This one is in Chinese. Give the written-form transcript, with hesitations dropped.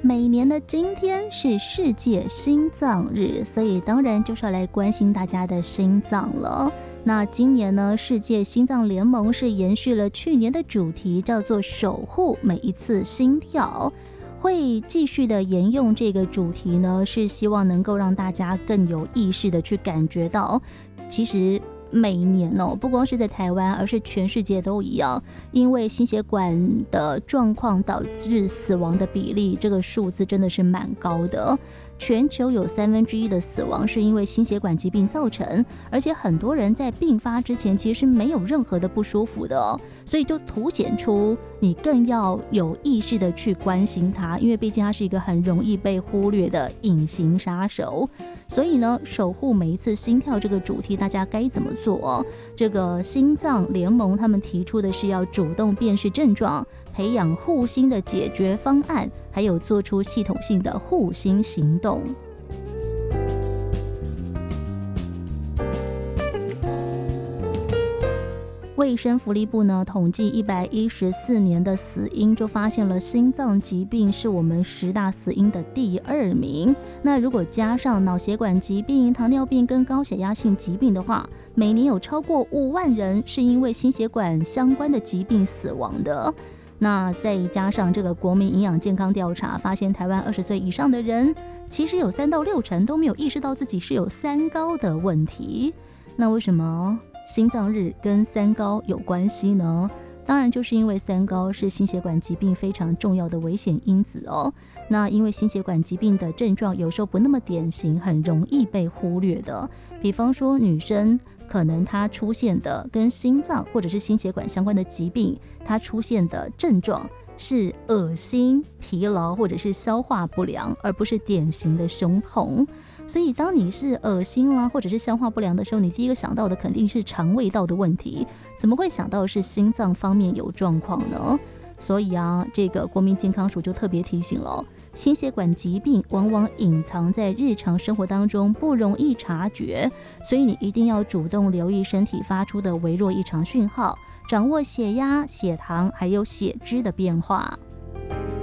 每年的今天是世界心脏日，所以当然就是要来关心大家的心脏了。那今年呢，世界心脏联盟是延续了去年的主题，叫做守护每一次心跳，会继续的沿用这个主题呢，是希望能够让大家更有意识的去感觉到，其实每年不光是在台湾，而是全世界都一样，因为心血管的状况导致死亡的比例，这个数字真的是蛮高的。全球有1/3的死亡是因为心血管疾病造成，而且很多人在病发之前其实是没有任何的不舒服的所以就凸显出你更要有意识的去关心它，因为毕竟它是一个很容易被忽略的隐形杀手。所以呢，守护每一次心跳这个主题，大家该怎么做？这个心脏联盟他们提出的是要主动辨识症状，培养护心的解决方案，还有做出系统性的护心行动。卫生福利部呢统计114年的死因，就发现了心脏疾病是我们10大死因的第2名。那如果加上脑血管疾病、糖尿病跟高血压性疾病的话，每年有超过5万人是因为心血管相关的疾病死亡的。那再加上这个国民营养健康调查，发现台湾20岁以上的人，其实有3到6成都没有意识到自己是有三高的问题。那为什么心脏日跟三高有关系呢？当然就是因为三高是心血管疾病非常重要的危险因子那因为心血管疾病的症状有时候不那么典型，很容易被忽略的。比方说女生可能她出现的跟心脏或者是心血管相关的疾病，她出现的症状是恶心、疲劳或者是消化不良，而不是典型的胸痛。所以当你是恶心啦或者是消化不良的时候，你第一个想到的肯定是肠胃道的问题，怎么会想到是心脏方面有状况呢？所以这个国民健康署就特别提醒了，心血管疾病往往隐藏在日常生活当中，不容易察觉，所以你一定要主动留意身体发出的微弱异常讯号，掌握血压、血糖还有血脂的变化。